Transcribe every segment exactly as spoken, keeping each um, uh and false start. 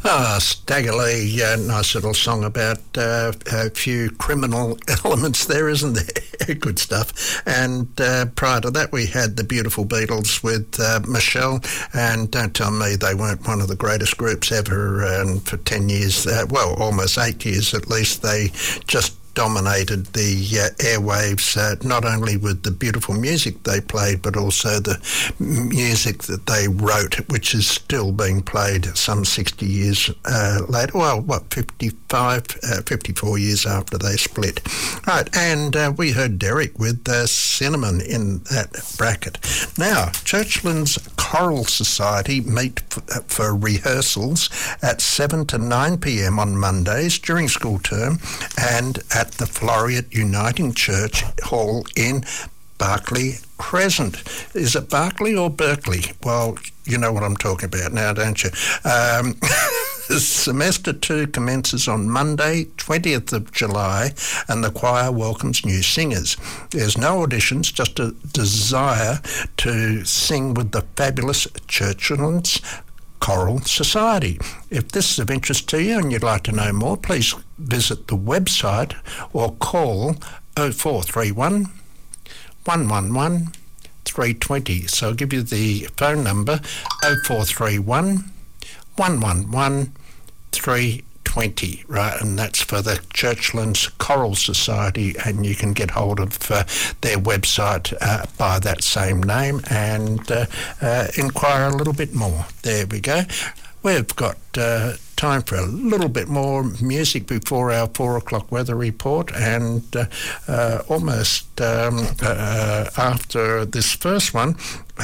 Ah, Stagger Lee, uh, nice little song about uh, a few criminal elements there, isn't there? Good stuff. And uh, prior to that, we had the beautiful Beatles with uh, Michelle, and don't tell me they weren't one of the greatest groups ever. And for ten years, uh, well, almost eight years at least, they just dominated the uh, airwaves, uh, not only with the beautiful music they played, but also the music that they wrote, which is still being played some sixty years uh, later. Well, what, fifty-five, uh, fifty-four years after they split. Right, and uh, we heard Derek with uh, Cinnamon in that bracket. Now, Churchlands Choral Society meet f- for rehearsals at seven to nine p.m. on Mondays during school term, and at the Floreat Uniting Church Hall in Berkeley Crescent. Is it Berkeley or Berkeley? Well, you know what I'm talking about now, don't you? Um, semester two commences on Monday, twentieth of July, and the choir welcomes new singers. There's no auditions, just a desire to sing with the fabulous Churchlands Choral Society. If this is of interest to you and you'd like to know more, please visit the website or call oh four three one, one one one, three two zero. So I'll give you the phone number oh four three one, one one one, three two zero. Right, and that's for the Churchlands Choral Society, and you can get hold of uh, their website uh, by that same name and uh, uh, inquire a little bit more. There we go. We've got uh, time for a little bit more music before our four o'clock weather report, and uh, uh, almost um, uh, after this first one,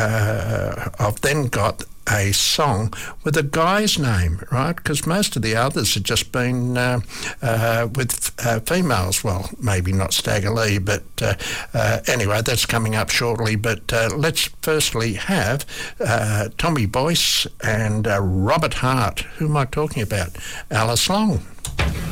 uh, I've then got a song with a guy's name, right? Because most of the others have just been uh, uh, with uh, females. Well, maybe not Stagger Lee, but uh, uh, anyway, that's coming up shortly. But uh, let's firstly have uh, Tommy Boyce and uh, Robert Hart. Who am I talking about? Alice Long.